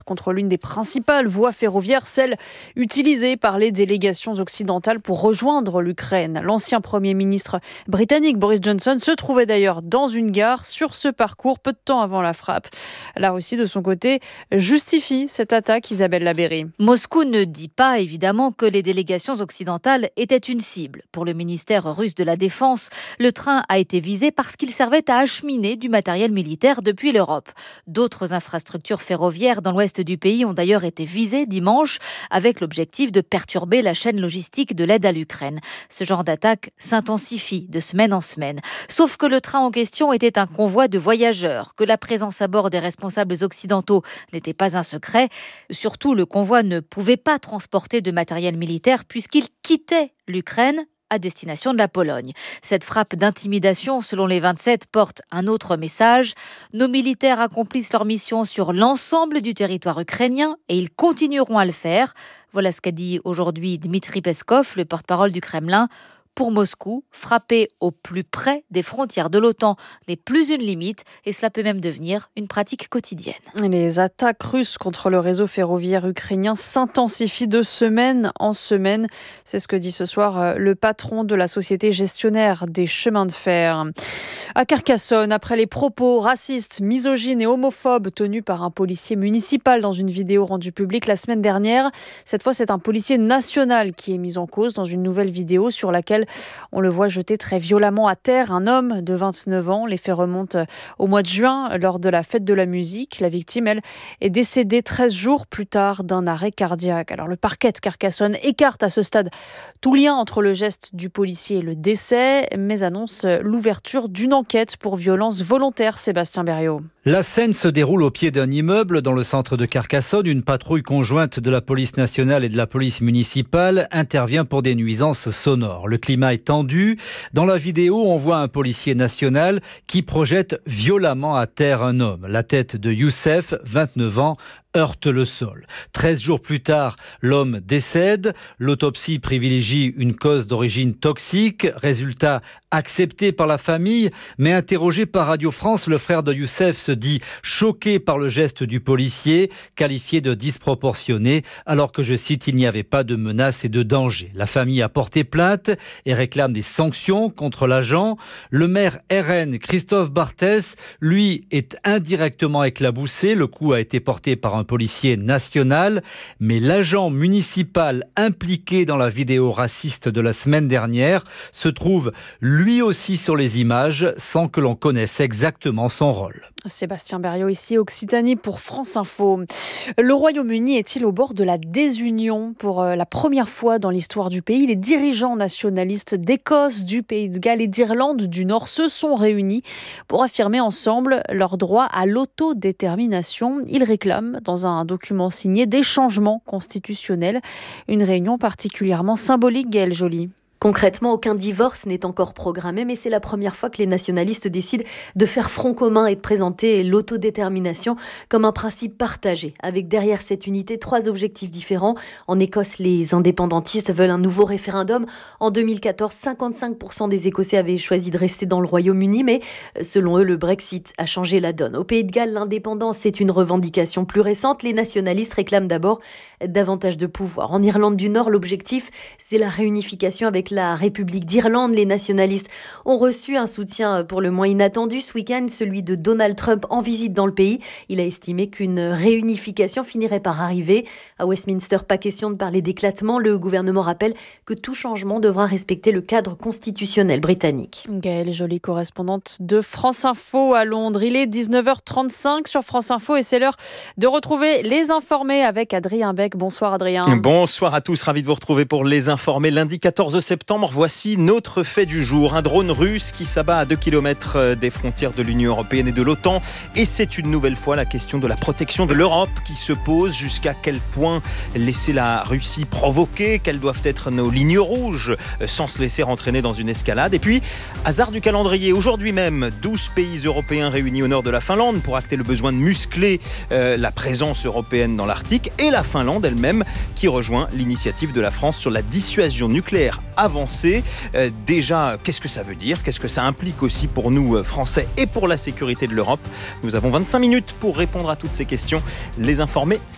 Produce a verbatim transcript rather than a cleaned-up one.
contre l'une des principales voies ferroviaires, celle utilisée par les délégations occidentales pour rejoindre l'Ukraine. L'ancien Premier ministre britannique Boris Johnson se trouvait d'ailleurs dans une gare sur ce parcours peu de temps avant la frappe. La Russie, de son côté, justifie cette attaque. Isabelle Labéry. Moscou ne dit pas évidemment que les délégations occidentales étaient une cible. Pour le ministère russe de la Défense, le train a été visé parce qu'il servait à acheminer du matériel militaire depuis l'Europe. D'autres infrastructures ferroviaires dans l'ouest du pays ont d'ailleurs été visées dimanche avec l'objectif de perturber la chaîne logistique de l'aide à l'Ukraine. Ce genre d'attaque s'intensifie de semaine en semaine. Sauf que le train en question était un convoi de voyageurs, que la présence à bord des responsables occidentaux n'était pas un secret. Surtout, le convoi ne pouvait pas transporter de matériel militaire puisqu'il quittait l'Ukraine à destination de la Pologne. Cette frappe d'intimidation, selon les vingt-sept, porte un autre message. Nos militaires accomplissent leur mission sur l'ensemble du territoire ukrainien et ils continueront à le faire. Voilà ce qu'a dit aujourd'hui Dmitri Peskov, le porte-parole du Kremlin. Pour Moscou, frapper au plus près des frontières de l'OTAN n'est plus une limite et cela peut même devenir une pratique quotidienne. Les attaques russes contre le réseau ferroviaire ukrainien s'intensifient de semaine en semaine. C'est ce que dit ce soir le patron de la société gestionnaire des chemins de fer. À Carcassonne, après les propos racistes, misogynes et homophobes tenus par un policier municipal dans une vidéo rendue publique la semaine dernière, cette fois c'est un policier national qui est mis en cause dans une nouvelle vidéo sur laquelle on le voit jeter très violemment à terre un homme de vingt-neuf ans. Les faits remontent au mois de juin lors de la fête de la musique. La victime, elle, est décédée treize jours plus tard d'un arrêt cardiaque. Alors le parquet de Carcassonne écarte à ce stade tout lien entre le geste du policier et le décès, mais annonce l'ouverture d'une enquête pour violence volontaire. Sébastien Berriot. La scène se déroule au pied d'un immeuble dans le centre de Carcassonne. Une patrouille conjointe de la police nationale et de la police municipale intervient pour des nuisances sonores. Le climat est tendu. Dans la vidéo, on voit un policier national qui projette violemment à terre un homme. La tête de Youssef, vingt-neuf ans, heurte le sol. Treize jours plus tard, l'homme décède. L'autopsie privilégie une cause d'origine toxique. Résultat accepté par la famille, mais interrogé par Radio France, le frère de Youssef se dit choqué par le geste du policier, qualifié de disproportionné, alors que, je cite, il n'y avait pas de menace et de danger. La famille a porté plainte et réclame des sanctions contre l'agent. Le maire R N, Christophe Barthès, lui, est indirectement éclaboussé. Le coup a été porté par un policier national, mais l'agent municipal impliqué dans la vidéo raciste de la semaine dernière se trouve lui aussi sur les images sans que l'on connaisse exactement son rôle. Sébastien Berriot ici, Occitanie pour France Info. Le Royaume-Uni est-il au bord de la désunion? Pour la première fois dans l'histoire du pays, les dirigeants nationalistes d'Écosse, du Pays de Galles et d'Irlande du Nord se sont réunis pour affirmer ensemble leur droit à l'autodétermination. Ils réclament, dans un document signé, des changements constitutionnels. Une réunion particulièrement symbolique, Gaëlle Joly. Concrètement, aucun divorce n'est encore programmé, mais c'est la première fois que les nationalistes décident de faire front commun et de présenter l'autodétermination comme un principe partagé, avec derrière cette unité trois objectifs différents. En Écosse, les indépendantistes veulent un nouveau référendum. En deux mille quatorze, cinquante-cinq pour cent des Écossais avaient choisi de rester dans le Royaume-Uni, mais selon eux, le Brexit a changé la donne. Au Pays de Galles, l'indépendance, c'est une revendication plus récente. Les nationalistes réclament d'abord davantage de pouvoir. En Irlande du Nord, l'objectif, c'est la réunification avec la République d'Irlande. Les nationalistes ont reçu un soutien pour le moins inattendu ce week-end, celui de Donald Trump en visite dans le pays. Il a estimé qu'une réunification finirait par arriver. À Westminster, pas question de parler d'éclatement. Le gouvernement rappelle que tout changement devra respecter le cadre constitutionnel britannique. Gaëlle Joly, correspondante de France Info à Londres. Il est dix-neuf heures trente-cinq sur France Info et c'est l'heure de retrouver les informés avec Adrien Beck. Bonsoir Adrien. Bonsoir à tous, ravi de vous retrouver pour les informés. Lundi quatorze septembre, voici notre fait du jour. Un drone russe qui s'abat à deux kilomètres des frontières de l'Union européenne et de l'OTAN. Et c'est une nouvelle fois la question de la protection de l'Europe qui se pose. Jusqu'à quel point laisser la Russie provoquer? Quelles doivent être nos lignes rouges sans se laisser entraîner dans une escalade? Et puis, hasard du calendrier, aujourd'hui même, douze pays européens réunis au nord de la Finlande pour acter le besoin de muscler euh, la présence européenne dans l'Arctique. Et la Finlande elle-même qui rejoint l'initiative de la France sur la dissuasion nucléaire avancée. Euh, déjà, qu'est-ce que ça veut dire? Qu'est-ce que ça implique aussi pour nous, euh, Français, et pour la sécurité de l'Europe? Nous avons vingt-cinq minutes pour répondre à toutes ces questions. Les informés,